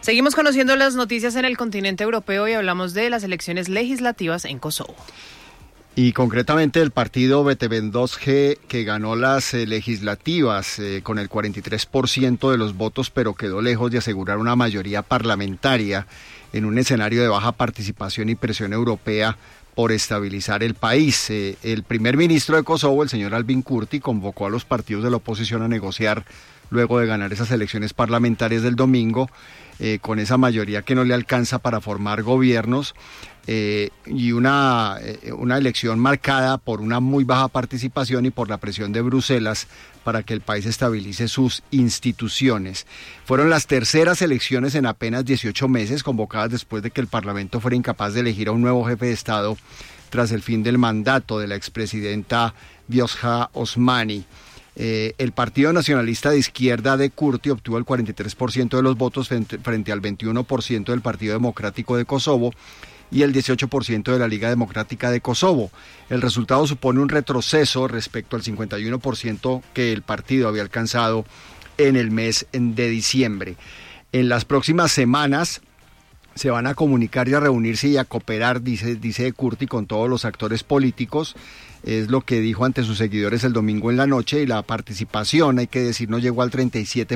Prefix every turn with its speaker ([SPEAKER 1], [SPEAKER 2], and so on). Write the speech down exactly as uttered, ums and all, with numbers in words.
[SPEAKER 1] Seguimos conociendo las noticias en el continente europeo y hablamos de las elecciones legislativas en Kosovo.
[SPEAKER 2] Y concretamente el partido B T V dos G, que ganó las eh, legislativas eh, con el cuarenta y tres por ciento de los votos, pero quedó lejos de asegurar una mayoría parlamentaria en un escenario de baja participación y presión europea por estabilizar el país. Eh, el primer ministro de Kosovo, el señor Albin Kurti, convocó a los partidos de la oposición a negociar luego de ganar esas elecciones parlamentarias del domingo, eh, con esa mayoría que no le alcanza para formar gobiernos, eh, y una, eh, una elección marcada por una muy baja participación y por la presión de Bruselas para que el país estabilice sus instituciones. Fueron las terceras elecciones en apenas dieciocho meses, convocadas después de que el Parlamento fuera incapaz de elegir a un nuevo jefe de Estado tras el fin del mandato de la expresidenta Vjosa Osmani. Eh, el Partido Nacionalista de Izquierda de Kurti obtuvo el cuarenta y tres por ciento de los votos frente, frente al veintiuno por ciento del Partido Democrático de Kosovo y el dieciocho por ciento de la Liga Democrática de Kosovo. El resultado supone un retroceso respecto al cincuenta y uno por ciento que el partido había alcanzado en el mes de diciembre. En las próximas semanas se van a comunicar y a reunirse y a cooperar, dice, dice Kurti, con todos los actores políticos. Es lo que dijo ante sus seguidores el domingo en la noche, y la participación, hay que decir, no llegó al treinta y siete